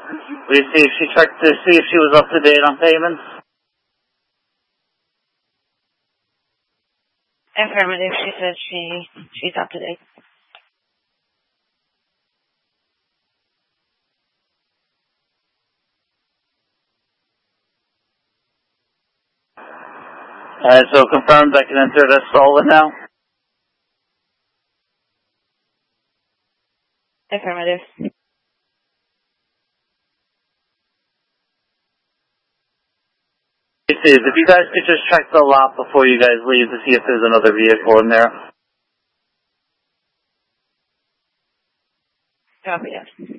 Will you see if she checked to see if she was up to date on payments? Affirmative. She said she's up to date. Alright, so confirmed I can enter this stolen now? Affirmative. It is. If you guys could just check the lot before you guys leave to see if there's another vehicle in there. Copy, yes.